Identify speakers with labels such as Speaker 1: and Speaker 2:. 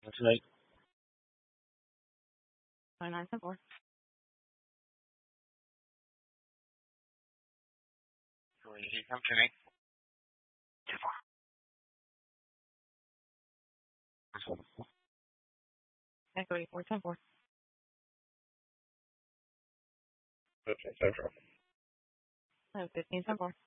Speaker 1: Tonight.
Speaker 2: 2974.
Speaker 1: You come to me. Too far.
Speaker 2: 3474.
Speaker 1: Okay, Central.
Speaker 2: 1574.